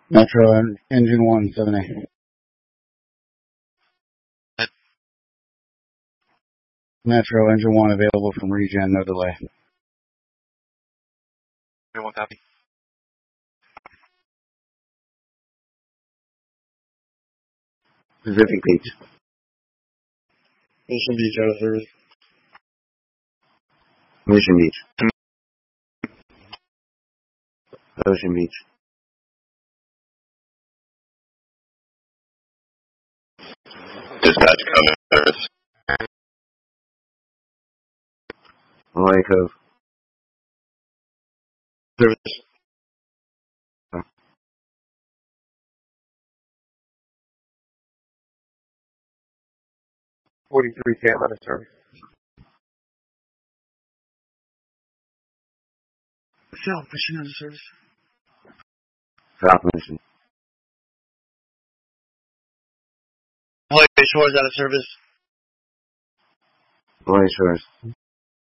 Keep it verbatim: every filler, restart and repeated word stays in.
Metro en- Engine one, seven A. Metro Engine one available from regen, no delay. One copy. Pacific Beach. Ocean Beach out of service. Ocean Beach. Ocean Beach. Dispatch coming service. Hawaii Cove. Service. forty-three K out of service. South Mission out of service. South Mission. Hawaii Shores out of service. Hawaii Shores.